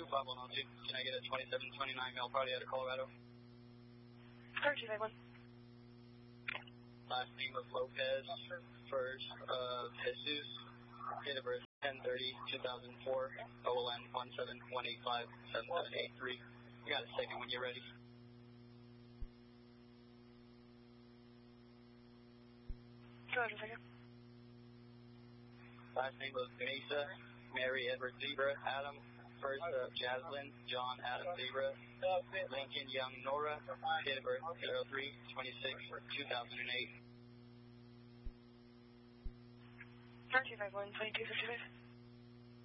5102. Can I get a 2729 male party out of Colorado? 3251. Last name of Lopez, first of Jesus, date of birth 10/30/2004, OLN 171857783. You got a second when you're ready. Go ahead a second. Last name of Vanessa, Mary Edward Zebra, Adam, first of Jaslyn, John Adam Zebra, Lincoln Young Nora, date of birth 03/26/2008. 3251, 2255.